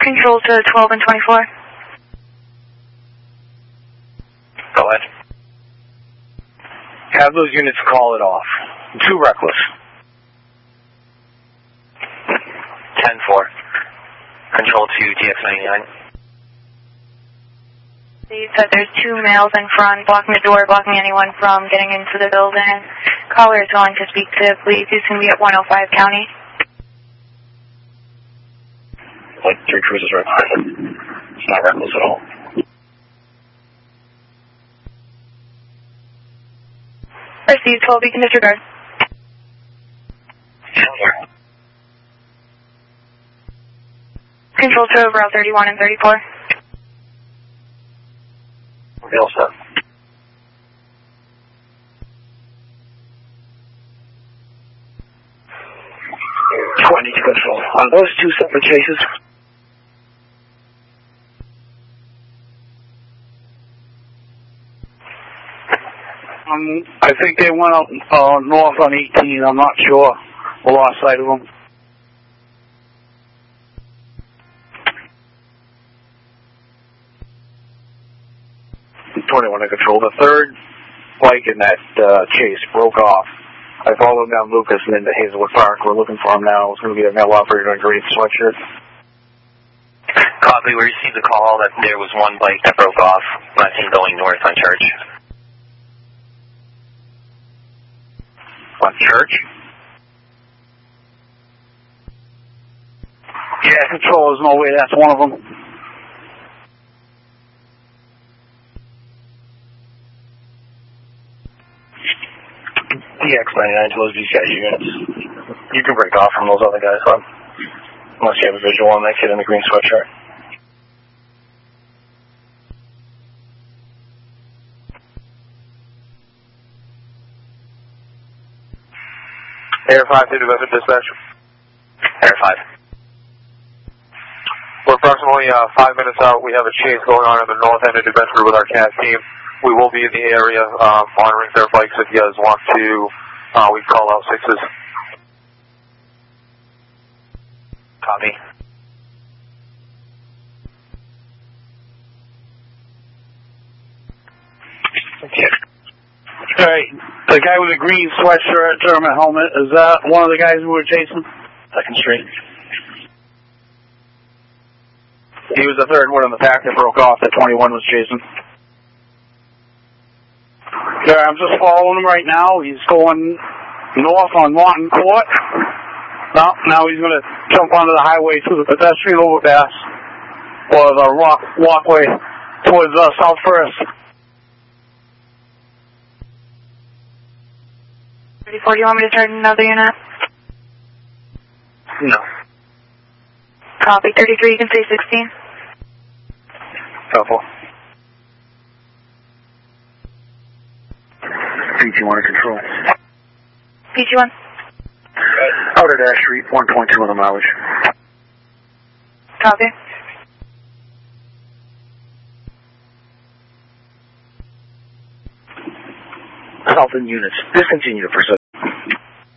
Control to 12 and 24. Go ahead. Have those units call it off. Too reckless. 10-4. Control to DX99. You said there's two males in front blocking the door, blocking anyone from getting into the building. Caller is going to speak to police. He's going to be at 105 County. Like 3 cruisers right behind him. It's not reckless at all. Received 12, you can disregard. Control to Route 31 and 34. Okay, all set. I need to control. Are those two separate chases? I think they went out north on 18. I'm not sure. We lost sight of them. Under control. The third bike in that chase broke off. I followed him down Lucas and into Hazelwood Park. We're looking for him now. It's going to be a male operator in a green sweatshirt. Copy. We received a call that there was one bike that broke off. Last seen going north on Church. On Church? Yeah, control. There's no way that's one of them. DX99 to those DCI units. You can break off from those other guys, unless you have a visual on that kid in the green sweatshirt. Air 5 to Dispatch Dispatch. Air 5. We're approximately 5 minutes out. We have a chase going on at the north end of New Bedford with our CAS team. We will be in the area monitoring their bikes. If you guys want to, we call out 6s. Copy. Okay. All right. The guy with the green sweatshirt, tournament helmet, is that one of the guys we were chasing? 2nd Street. He was the third one in the pack that broke off that 21 was chasing. Okay, I'm just following him right now. He's going north on Martin Court. Now he's going to jump onto the highway through the pedestrian overpass or the walkway towards South First. 34, do you want me to start another unit? No. Copy. 33, you can say 16. Helpful. PG1 to control. PG1. Out at Ash Street, 1.2 on the mileage. Copy. Southern units, discontinue to pursue.